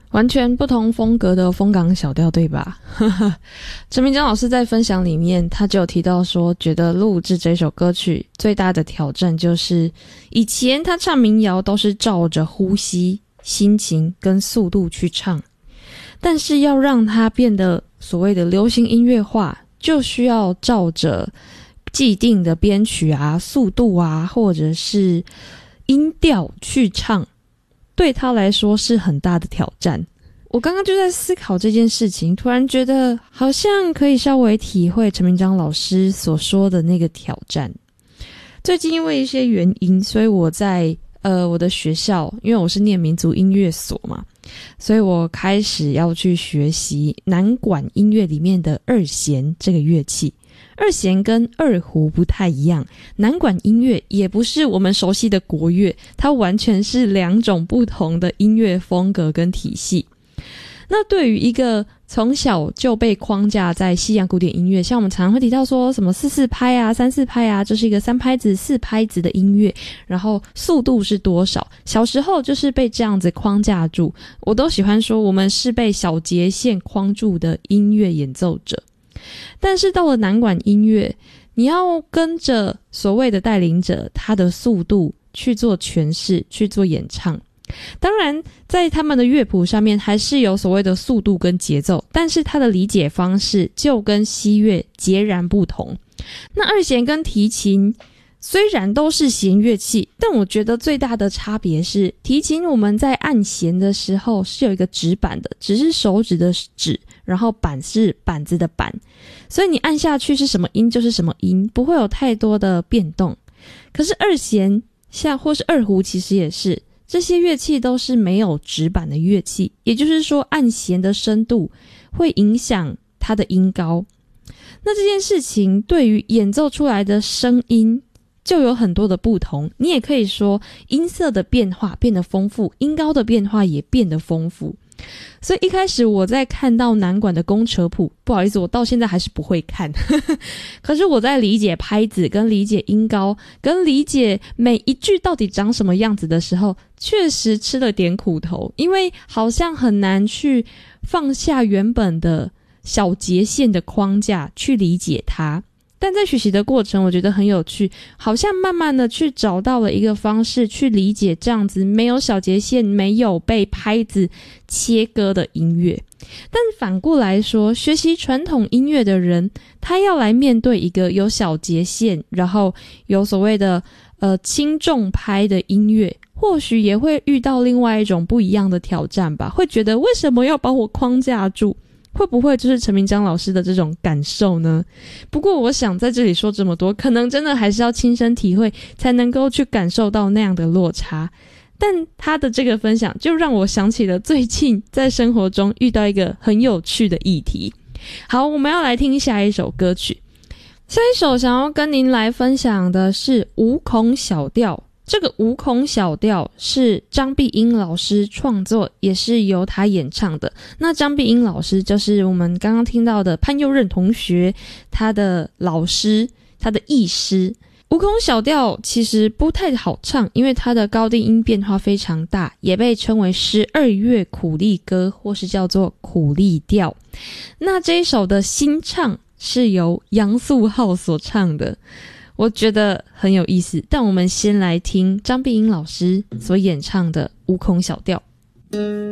完全不同风格的风港小调，对吧？陈明章老师在分享里面，他就有提到说，觉得录制这首歌曲最大的挑战就是以前他唱民谣都是照着呼吸、心情跟速度去唱，但是要让它变得所谓的流行音乐化，就需要照着既定的编曲啊、速度啊，或者是音调去唱，对他来说是很大的挑战。我刚刚就在思考这件事情，突然觉得好像可以稍微体会陈明章老师所说的那个挑战。最近因为一些原因，所以我在我的学校，因为我是念民族音乐所嘛，所以我开始要去学习南管音乐里面的二弦这个乐器。二弦跟二胡不太一样，南管音乐也不是我们熟悉的国乐，它完全是两种不同的音乐风格跟体系。那对于一个从小就被框架在西洋古典音乐，像我们常常会提到说什么4/4拍啊、3/4拍啊，这是一个3拍子、4拍子的音乐，然后速度是多少，小时候就是被这样子框架住。我都喜欢说我们是被小节线框住的音乐演奏者。但是到了南管音乐，你要跟着所谓的带领者他的速度去做诠释，去做演唱。当然在他们的乐谱上面还是有所谓的速度跟节奏，但是他的理解方式就跟西乐截然不同。那二弦跟提琴虽然都是弦乐器，但我觉得最大的差别是，提琴我们在按弦的时候是有一个指板的，只是手指的指，然后板是板子的板，所以你按下去是什么音就是什么音，不会有太多的变动。可是二弦或是二胡其实也是，这些乐器都是没有指板的乐器，也就是说按弦的深度会影响它的音高。那这件事情对于演奏出来的声音就有很多的不同，你也可以说音色的变化变得丰富，音高的变化也变得丰富。所以一开始我在看到南管的弓扯谱，不好意思，我到现在还是不会看可是我在理解拍子跟理解音高跟理解每一句到底长什么样子的时候，确实吃了点苦头，因为好像很难去放下原本的小节线的框架去理解它。但在学习的过程我觉得很有趣，好像慢慢的去找到了一个方式去理解这样子没有小节线、没有被拍子切割的音乐。但反过来说，学习传统音乐的人，他要来面对一个有小节线，然后有所谓的轻重拍的音乐，或许也会遇到另外一种不一样的挑战吧，会觉得为什么要把我框架住？会不会就是陈明章老师的这种感受呢？不过我想在这里说这么多，可能真的还是要亲身体会才能够去感受到那样的落差。但他的这个分享就让我想起了最近在生活中遇到一个很有趣的议题。好，我们要来听下一首歌曲。下一首想要跟您来分享的是五孔小调。这个五孔小调是张碧英老师创作，也是由他演唱的。那张碧英老师就是我们刚刚听到的潘佑任同学，他的老师，他的义师。五孔小调其实不太好唱，因为它的高低音变化非常大，也被称为12乐苦力歌，或是叫做苦力调。那这一首的新唱是由杨素浩所唱的，我觉得很有意思。但我们先来听张碧英老师所演唱的五孔小调。